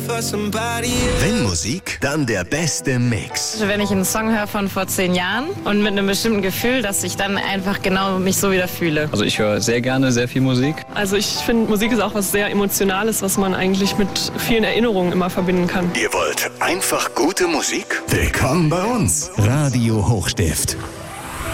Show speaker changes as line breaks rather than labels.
Wenn Musik, dann der beste Mix.
Wenn ich einen Song höre von vor 10 Jahren und mit einem bestimmten Gefühl, dass ich dann einfach genau mich so wieder fühle.
Also ich höre sehr gerne sehr viel Musik.
Also ich finde, Musik ist auch was sehr Emotionales, was man eigentlich mit vielen Erinnerungen immer verbinden kann.
Ihr wollt einfach gute Musik? Willkommen bei uns.
Radio Hochstift.